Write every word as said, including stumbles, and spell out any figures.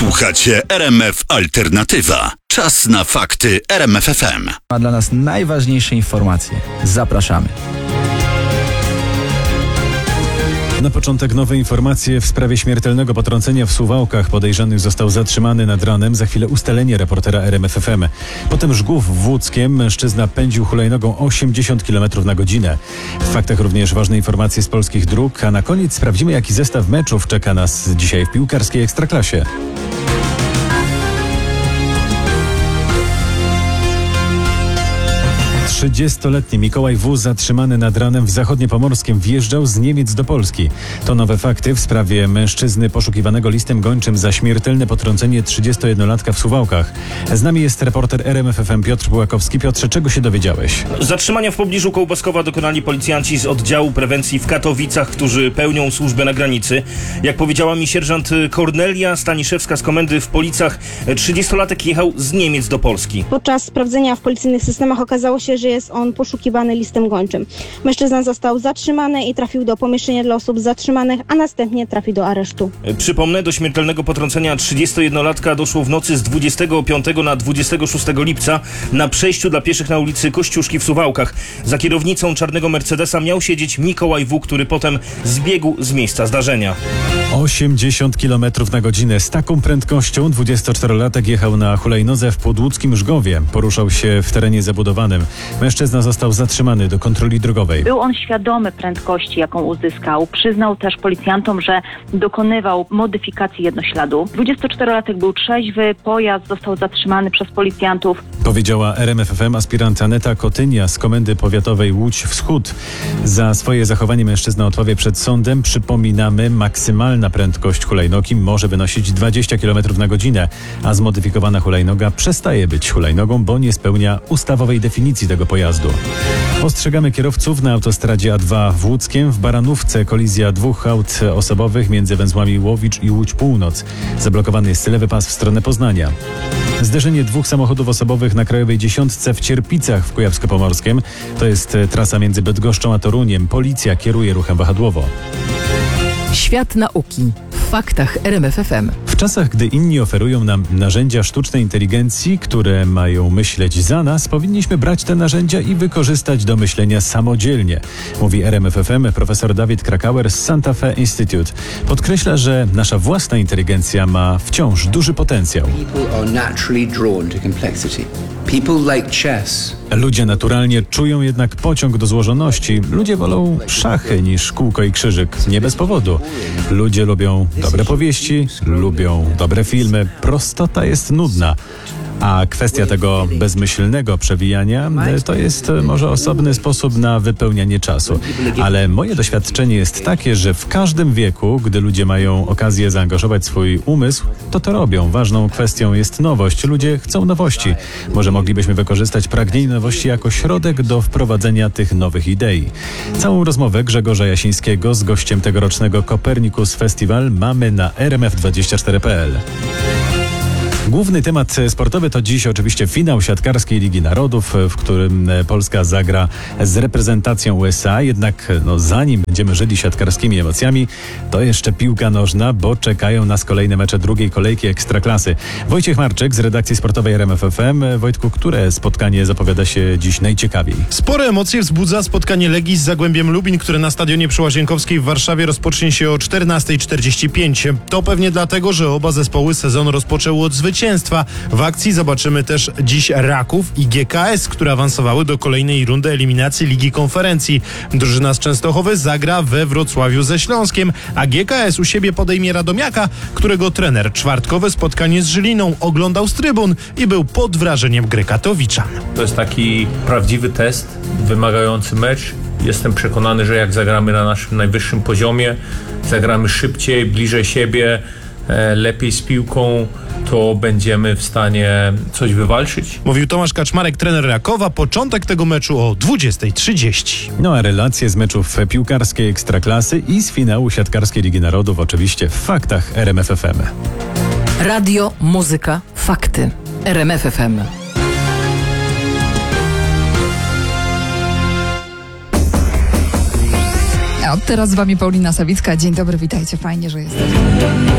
Słuchacie R M F Alternatywa. Czas na fakty R M F F M. A dla nas najważniejsze informacje. Zapraszamy. Na początek nowe informacje w sprawie śmiertelnego potrącenia w Suwałkach. Podejrzany został zatrzymany nad ranem. Za chwilę ustalenie reportera R M F F M. Potem Żgów w Łódzkiem. Mężczyzna pędził hulajnogą osiemdziesiąt kilometrów na godzinę. W faktach również ważne informacje z polskich dróg. A na koniec sprawdzimy, jaki zestaw meczów czeka nas dzisiaj w piłkarskiej Ekstraklasie. trzydziestoletni Mikołaj W. zatrzymany nad ranem w Zachodniopomorskiem wjeżdżał z Niemiec do Polski. To nowe fakty w sprawie mężczyzny poszukiwanego listem gończym za śmiertelne potrącenie trzydziestojednolatka w Suwałkach. Z nami jest reporter R M F F M Piotr Bułakowski. Piotrze, czego się dowiedziałeś? Zatrzymania w pobliżu Kołbaskowa dokonali policjanci z oddziału prewencji w Katowicach, którzy pełnią służbę na granicy. Jak powiedziała mi sierżant Kornelia Staniszewska z komendy w Policach, trzydziestolatek jechał z Niemiec do Polski. Podczas sprawdzenia w policyjnych systemach okazało się, że jest on poszukiwany listem gończym. Mężczyzna został zatrzymany i trafił do pomieszczenia dla osób zatrzymanych, a następnie trafi do aresztu. Przypomnę, do śmiertelnego potrącenia trzydziestojednolatka doszło w nocy z dwudziestego piątego na dwudziestego szóstego lipca na przejściu dla pieszych na ulicy Kościuszki w Suwałkach. Za kierownicą czarnego Mercedesa miał siedzieć Mikołaj W., który potem zbiegł z miejsca zdarzenia. osiemdziesiąt kilometrów na godzinę. Z taką prędkością dwudziestoczterolatek jechał na hulajnodze w podłódzkim Żgowie. Poruszał się w terenie zabudowanym. Mężczyzna został zatrzymany do kontroli drogowej. Był on świadomy prędkości, jaką uzyskał. Przyznał też policjantom, że dokonywał modyfikacji jednośladu. dwudziestoczterolatek był trzeźwy, pojazd został zatrzymany przez policjantów. Powiedziała R M F F M aspirant Aneta Kotynia z Komendy Powiatowej Łódź Wschód. Za swoje zachowanie mężczyzna odpowie przed sądem. Przypominamy, maksymalna prędkość hulajnogi może wynosić dwadzieścia kilometrów na godzinę, a zmodyfikowana hulajnoga przestaje być hulajnogą, bo nie spełnia ustawowej definicji tego pojazdu. Ostrzegamy kierowców na autostradzie A dwa w Łódzkiem. W Baranówce kolizja dwóch aut osobowych między węzłami Łowicz i Łódź Północ. Zablokowany jest lewy pas w stronę Poznania. Zderzenie dwóch samochodów osobowych na Krajowej Dziesiątce w Cierpicach w Kujawsko-Pomorskiem. To jest trasa między Bydgoszczą a Toruniem. Policja kieruje ruchem wahadłowo. Świat nauki w faktach R M F F M. W czasach, gdy inni oferują nam narzędzia sztucznej inteligencji, które mają myśleć za nas, powinniśmy brać te narzędzia i wykorzystać do myślenia samodzielnie, mówi R M F F M profesor Dawid Krakauer z Santa Fe Institute. Podkreśla, że nasza własna inteligencja ma wciąż duży potencjał. Ludzie naturalnie czują jednak pociąg do złożoności. Ludzie wolą szachy niż kółko i krzyżyk. Nie bez powodu. Ludzie lubią dobre powieści, lubią dobre filmy. Prostota jest nudna. A kwestia tego bezmyślnego przewijania to jest może osobny sposób na wypełnianie czasu. Ale moje doświadczenie jest takie, że w każdym wieku, gdy ludzie mają okazję zaangażować swój umysł, to to robią. Ważną kwestią jest nowość. Ludzie chcą nowości. Może moglibyśmy wykorzystać pragnienie nowości jako środek do wprowadzenia tych nowych idei. Całą rozmowę Grzegorza Jasińskiego z gościem tegorocznego Copernicus Festival mamy na r m f dwadzieścia cztery kropka p l. Główny temat sportowy to dziś oczywiście finał siatkarskiej Ligi Narodów, w którym Polska zagra z reprezentacją U S A. Jednak no, zanim będziemy żyli siatkarskimi emocjami, to jeszcze piłka nożna, bo czekają nas kolejne mecze drugiej kolejki Ekstraklasy. Wojciech Marczyk z redakcji sportowej R M F F M. Wojtku, które spotkanie zapowiada się dziś najciekawiej? Spore emocje wzbudza spotkanie Legii z Zagłębiem Lubin, które na stadionie przy Łazienkowskiej w Warszawie rozpocznie się o czternasta czterdzieści pięć. To pewnie dlatego, że oba zespoły sezon rozpoczęły od zwycięstwa. W akcji zobaczymy też dziś Raków i G K S, które awansowały do kolejnej rundy eliminacji Ligi Konferencji. Drużyna z Częstochowy zagra we Wrocławiu ze Śląskiem, a G K S u siebie podejmie Radomiaka, którego trener czwartkowe spotkanie z Żyliną oglądał z trybun i był pod wrażeniem gry katowiczan. To jest taki prawdziwy test, wymagający mecz. Jestem przekonany, że jak zagramy na naszym najwyższym poziomie, zagramy szybciej, bliżej siebie, lepiej z piłką, to będziemy w stanie coś wywalczyć. Mówił Tomasz Kaczmarek, trener Rakowa. Początek tego meczu o dwudziesta trzydzieści. No a relacje z meczów piłkarskiej Ekstraklasy i z finału siatkarskiej Ligi Narodów oczywiście w faktach R M F F M. Radio, muzyka, fakty. R M F F M. A od teraz z wami Paulina Sawicka. Dzień dobry, witajcie, fajnie, że jesteście.